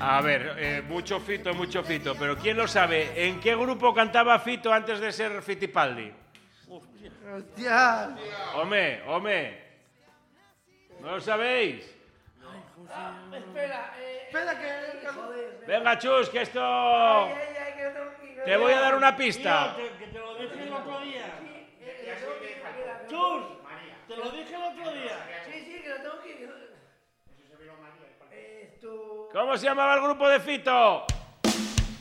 A ver, mucho Fito, pero ¿quién lo sabe? ¿En qué grupo cantaba Fito antes de ser Fitipaldi? ¡Hostia! Home. ¿No lo sabéis? Espera que... Venga, Chus, que esto... Te voy a dar una pista. Que te lo dije el otro día. Chus, te lo dije el otro día. Sí, que lo tengo que... ¿Cómo se llamaba el grupo de Fito?